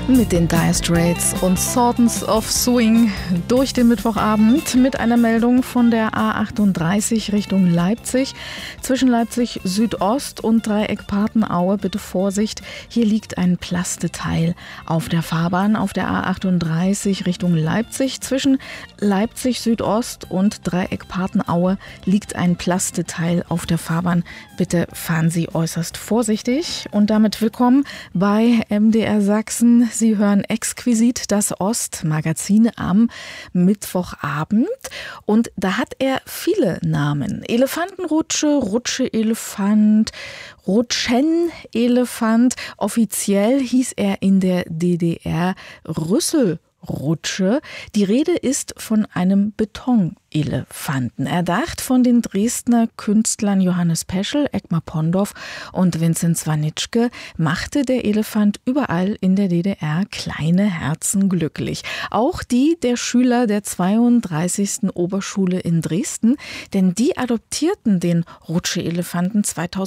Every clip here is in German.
Mit den Dire Straits und Sultans of Swing durch den Mittwochabend mit einer Meldung von der A38 Richtung Leipzig. Zwischen Leipzig Südost und Dreieck Partenaue bitte Vorsicht, hier liegt ein Plasteteil auf der Fahrbahn auf der A38 Richtung Leipzig. Zwischen Leipzig Südost und Dreieck Partenaue liegt ein Plasteteil auf der Fahrbahn. Bitte fahren Sie äußerst vorsichtig. Und damit willkommen bei MDR Sachsen. Sie hören exquisit das Ostmagazin am Mittwochabend. Und da hat er viele Namen. Elefantenrutsche, Rutscheelefant, Rutschenelefant. Offiziell hieß er in der DDR Rüsselrutsche. Die Rede ist von einem Betonelefanten. Erdacht von den Dresdner Künstlern Johannes Peschel, Eckmar Pondorf und Vincent Swanitschke, machte der Elefant überall in der DDR kleine Herzen glücklich. Auch die der Schüler der 32. Oberschule in Dresden, denn die adoptierten den Rutscheelefanten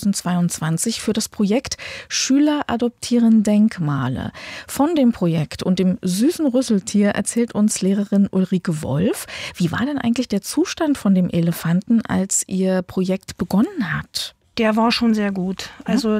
2022 für das Projekt Schüler adoptieren Denkmale. Von dem Projekt und dem süßen Rüsseltier erzählt uns Lehrerin Ulrike Wolf. Wie war denn eigentlich der Zustand von dem Elefanten, als ihr Projekt begonnen hat? Der war schon sehr gut. Also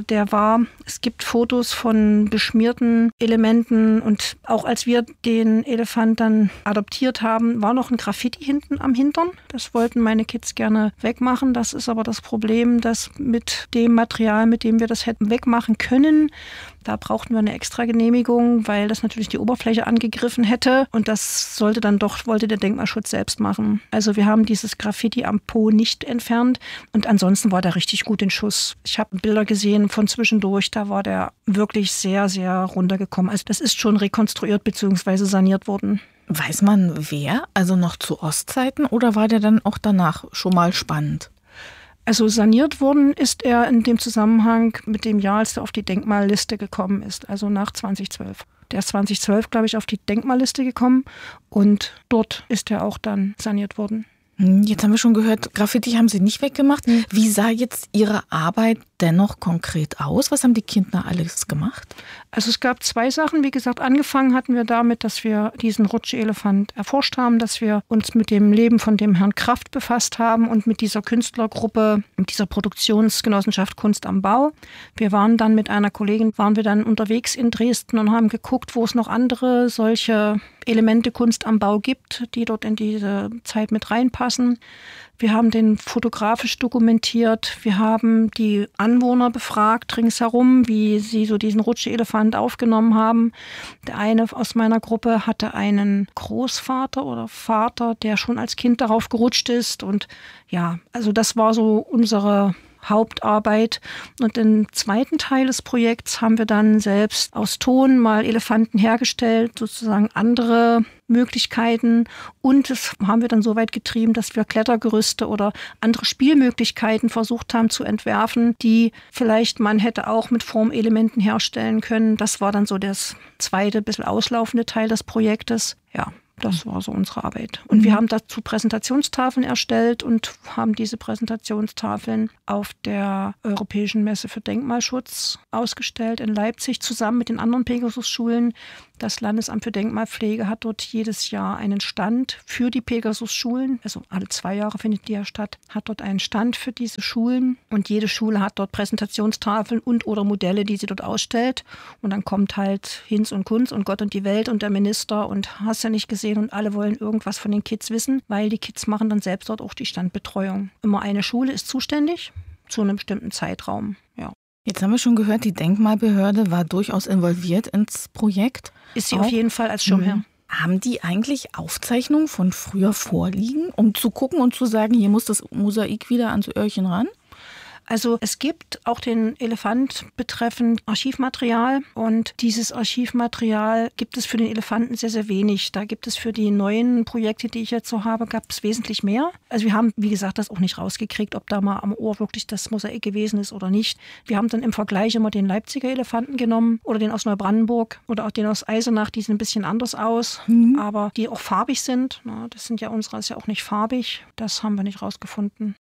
es gibt Fotos von beschmierten Elementen und auch als wir den Elefant dann adoptiert haben, war noch ein Graffiti hinten am Hintern. Das wollten meine Kids gerne wegmachen. Das ist aber das Problem, dass mit dem Material, mit dem wir das hätten wegmachen können, da brauchten wir eine extra Genehmigung, weil das natürlich die Oberfläche angegriffen hätte. Und das wollte der Denkmalschutz selbst machen. Also wir haben dieses Graffiti am Po nicht entfernt. Und ansonsten war der richtig gut in Schuss. Ich habe Bilder gesehen von zwischendurch, da war der wirklich sehr, sehr runtergekommen. Also das ist schon rekonstruiert bzw. saniert worden. Weiß man wer? Also noch zu Ostzeiten oder war der dann auch danach schon mal spannend? Also saniert worden ist er in dem Zusammenhang mit dem Jahr, als er auf die Denkmalliste gekommen ist, also nach 2012. Der ist 2012, glaube ich, auf die Denkmalliste gekommen und dort ist er auch dann saniert worden. Jetzt haben wir schon gehört, Graffiti haben Sie nicht weggemacht. Wie sah jetzt Ihre Arbeit dennoch konkret aus? Was haben die Kinder alles gemacht? Also es gab zwei Sachen. Wie gesagt, angefangen hatten wir damit, dass wir diesen Rutscheelefant erforscht haben, dass wir uns mit dem Leben von dem Herrn Kraft befasst haben und mit dieser Künstlergruppe, mit dieser Produktionsgenossenschaft Kunst am Bau. Wir waren dann mit einer Kollegin, unterwegs in Dresden und haben geguckt, wo es noch andere solche Elemente Kunst am Bau gibt, die dort in diese Zeit mit reinpassen. Wir haben den fotografisch dokumentiert. Wir haben die Anwohner befragt ringsherum, wie sie so diesen Rutscheelefant aufgenommen haben. Der eine aus meiner Gruppe hatte einen Großvater oder Vater, der schon als Kind darauf gerutscht ist. Und ja, also das war so unsere Hauptarbeit. Und im zweiten Teil des Projekts haben wir dann selbst aus Ton mal Elefanten hergestellt, sozusagen andere Möglichkeiten. Und das haben wir dann so weit getrieben, dass wir Klettergerüste oder andere Spielmöglichkeiten versucht haben zu entwerfen, die vielleicht man hätte auch mit Formelementen herstellen können. Das war dann so das zweite, bisschen auslaufende Teil des Projektes. Ja. Das war so unsere Arbeit. Und wir haben dazu Präsentationstafeln erstellt und haben diese Präsentationstafeln auf der Europäischen Messe für Denkmalschutz ausgestellt in Leipzig zusammen mit den anderen Pegasus-Schulen. Das Landesamt für Denkmalpflege hat dort jedes Jahr einen Stand für die Pegasus-Schulen. Also alle 2 Jahre findet die ja statt. Hat dort einen Stand für diese Schulen. Und jede Schule hat dort Präsentationstafeln und oder Modelle, die sie dort ausstellt. Und dann kommt halt Hinz und Kunz und Gott und die Welt und der Minister und hast ja nicht gesehen. Und alle wollen irgendwas von den Kids wissen, weil die Kids machen dann selbst dort auch die Standbetreuung. Immer eine Schule ist zuständig zu einem bestimmten Zeitraum. Ja. Jetzt haben wir schon gehört, die Denkmalbehörde war durchaus involviert ins Projekt. Ist sie auf jeden Fall als Schirmherr. Haben die eigentlich Aufzeichnungen von früher vorliegen, um zu gucken und zu sagen, hier muss das Mosaik wieder ans Öhrchen ran? Also es gibt auch den Elefant betreffend Archivmaterial und dieses Archivmaterial gibt es für den Elefanten sehr, sehr wenig. Da gibt es für die neuen Projekte, die ich jetzt so habe, gab es wesentlich mehr. Also wir haben, wie gesagt, das auch nicht rausgekriegt, ob da mal am Ohr wirklich das Mosaik gewesen ist oder nicht. Wir haben dann im Vergleich immer den Leipziger Elefanten genommen oder den aus Neubrandenburg oder auch den aus Eisenach, die sehen ein bisschen anders aus, aber die auch farbig sind. Na, das sind ja unsere, ist ja auch nicht farbig. Das haben wir nicht rausgefunden.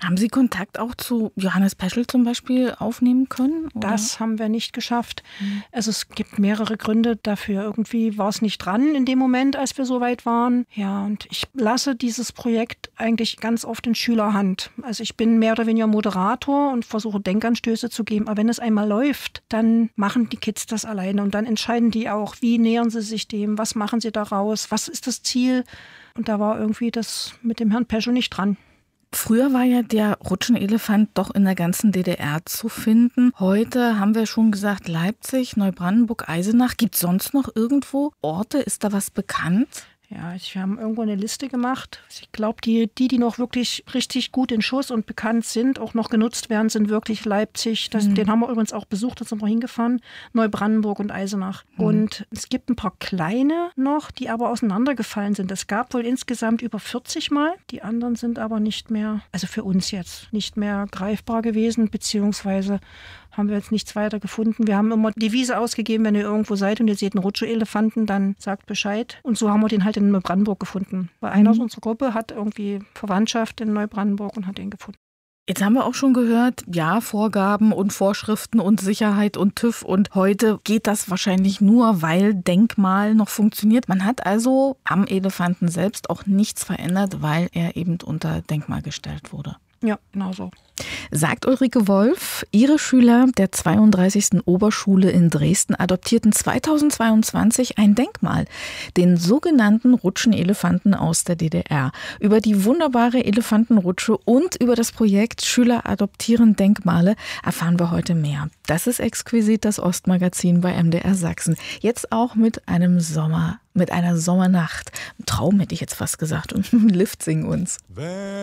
Haben Sie Kontakt auch zu Johannes Peschel zum Beispiel aufnehmen können? Oder? Das haben wir nicht geschafft. Also es gibt mehrere Gründe dafür. Irgendwie war es nicht dran in dem Moment, als wir so weit waren. Ja, und ich lasse dieses Projekt eigentlich ganz oft in Schülerhand. Also ich bin mehr oder weniger Moderator und versuche Denkanstöße zu geben. Aber wenn es einmal läuft, dann machen die Kids das alleine. Und dann entscheiden die auch, wie nähern sie sich dem, was machen sie daraus, was ist das Ziel. Und da war irgendwie das mit dem Herrn Peschel nicht dran. Früher war ja der Rutschenelefant doch in der ganzen DDR zu finden. Heute haben wir schon gesagt, Leipzig, Neubrandenburg, Eisenach. Gibt es sonst noch irgendwo Orte? Ist da was bekannt? Ja, wir haben irgendwo eine Liste gemacht. Ich glaube, die noch wirklich richtig gut in Schuss und bekannt sind, auch noch genutzt werden, sind wirklich Leipzig. Den haben wir übrigens auch besucht, da sind wir hingefahren. Neubrandenburg und Eisenach. Und es gibt ein paar kleine noch, die aber auseinandergefallen sind. Es gab wohl insgesamt über 40 Mal. Die anderen sind aber nicht mehr, also für uns jetzt, nicht mehr greifbar gewesen, beziehungsweise haben wir jetzt nichts weiter gefunden. Wir haben immer die Devise ausgegeben, wenn ihr irgendwo seid und ihr seht einen Rutschelefanten, dann sagt Bescheid. Und so haben wir den halt in Neubrandenburg gefunden. Weil einer aus unserer Gruppe hat irgendwie Verwandtschaft in Neubrandenburg und hat den gefunden. Jetzt haben wir auch schon gehört, ja, Vorgaben und Vorschriften und Sicherheit und TÜV. Und heute geht das wahrscheinlich nur, weil Denkmal noch funktioniert. Man hat also am Elefanten selbst auch nichts verändert, weil er eben unter Denkmal gestellt wurde. Ja, genau so. Sagt Ulrike Wolf, ihre Schüler der 32. Oberschule in Dresden adoptierten 2022 ein Denkmal, den sogenannten Rutschenelefanten aus der DDR. Über die wunderbare Elefantenrutsche und über das Projekt Schüler adoptieren Denkmale erfahren wir heute mehr. Das ist exquisit das Ostmagazin bei MDR Sachsen. Jetzt auch mit einer Sommernacht. Ein Traum hätte ich jetzt fast gesagt und Lift singen uns.